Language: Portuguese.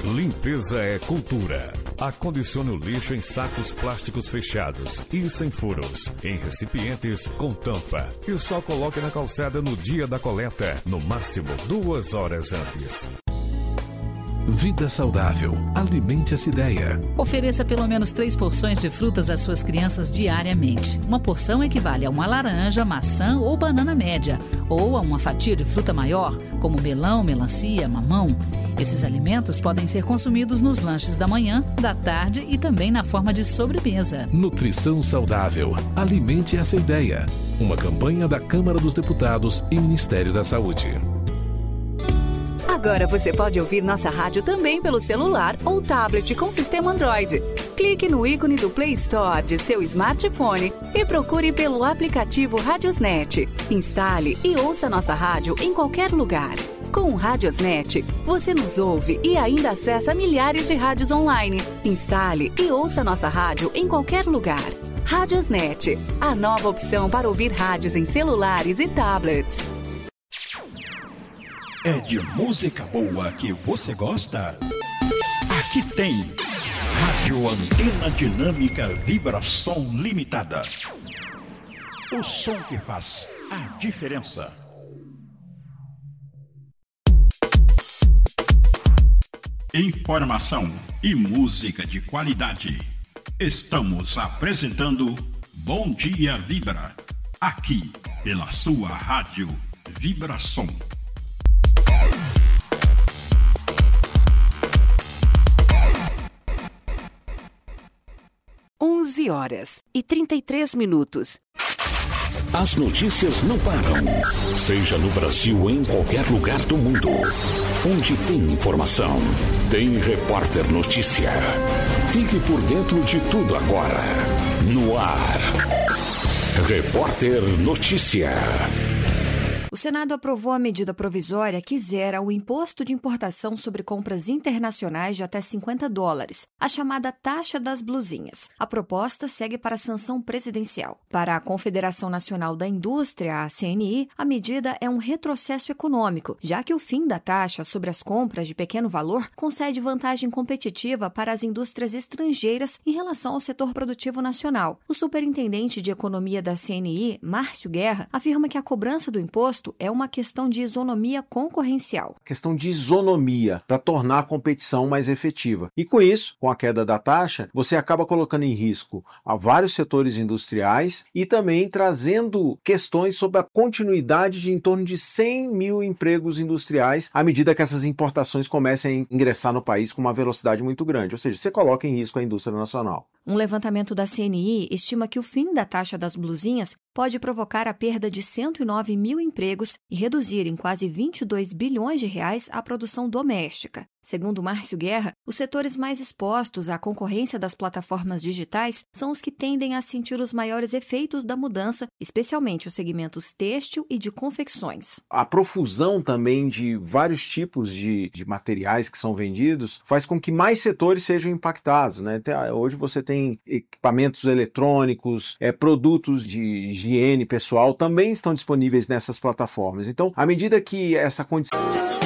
Limpeza é cultura. Acondicione o lixo em sacos plásticos fechados e sem furos, em recipientes com tampa. E só coloque na calçada no dia da coleta, no máximo 2 horas antes. Vida saudável. Alimente essa ideia. Ofereça pelo menos 3 porções de frutas às suas crianças diariamente. Uma porção equivale a uma laranja, maçã ou banana média, ou a uma fatia de fruta maior, como melão, melancia, mamão. Esses alimentos podem ser consumidos nos lanches da manhã, da tarde e também na forma de sobremesa. Nutrição saudável. Alimente essa ideia. Uma campanha da Câmara dos Deputados e Ministério da Saúde. Agora você pode ouvir nossa rádio também pelo celular ou tablet com sistema Android. Clique no ícone do Play Store de seu smartphone e procure pelo aplicativo Radiosnet. Instale e ouça nossa rádio em qualquer lugar. Com o Radiosnet, você nos ouve e ainda acessa milhares de rádios online. Instale e ouça nossa rádio em qualquer lugar. Radiosnet, a nova opção para ouvir rádios em celulares e tablets. É de música boa que você gosta? Aqui tem Rádio Antena Dinâmica Vibração Limitada. O som que faz a diferença. Informação e música de qualidade. Estamos apresentando Bom Dia Vibra, aqui pela sua Rádio Vibração. 11h33. As notícias não param. Seja no Brasil ou em qualquer lugar do mundo. Onde tem informação, tem Repórter Notícia. Fique por dentro de tudo agora. No ar. Repórter Notícia. O Senado aprovou a medida provisória que zera o imposto de importação sobre compras internacionais de até $50, a chamada taxa das blusinhas. A proposta segue para a sanção presidencial. Para a Confederação Nacional da Indústria, a CNI, a medida é um retrocesso econômico, já que o fim da taxa sobre as compras de pequeno valor concede vantagem competitiva para as indústrias estrangeiras em relação ao setor produtivo nacional. O superintendente de economia da CNI, Márcio Guerra, afirma que a cobrança do imposto é uma questão de isonomia concorrencial. Questão de isonomia para tornar a competição mais efetiva. E com isso, com a queda da taxa, você acaba colocando em risco a vários setores industriais e também trazendo questões sobre a continuidade de em torno de 100 mil empregos industriais à medida que essas importações comecem a ingressar no país com uma velocidade muito grande. Ou seja, você coloca em risco a indústria nacional. Um levantamento da CNI estima que o fim da taxa das blusinhas pode provocar a perda de 109 mil empregos e reduzir em quase 22 bilhões de reais a produção doméstica. Segundo Márcio Guerra, os setores mais expostos à concorrência das plataformas digitais são os que tendem a sentir os maiores efeitos da mudança, especialmente os segmentos têxtil e de confecções. A profusão também de vários tipos de materiais que são vendidos faz com que mais setores sejam impactados, né? Hoje você tem equipamentos eletrônicos, produtos de higiene pessoal também estão disponíveis nessas plataformas. Então, à medida que essa condição...